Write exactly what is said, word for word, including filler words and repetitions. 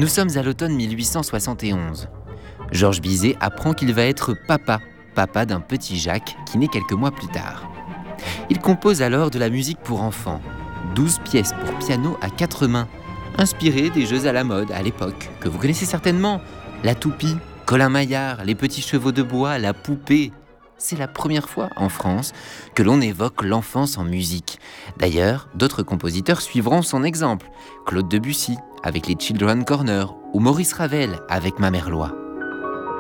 Nous sommes à l'automne mille huit cent soixante et onze. Georges Bizet apprend qu'il va être papa, papa d'un petit Jacques qui naît quelques mois plus tard. Il compose alors de la musique pour enfants, douze pièces pour piano à quatre mains, inspirées des jeux à la mode à l'époque, que vous connaissez certainement. La toupie, Colin Maillard, les petits chevaux de bois, la poupée. C'est la première fois en France que l'on évoque l'enfance en musique. D'ailleurs, d'autres compositeurs suivront son exemple. Claude Debussy avec les Children's Corner ou Maurice Ravel avec Ma Mère Loi.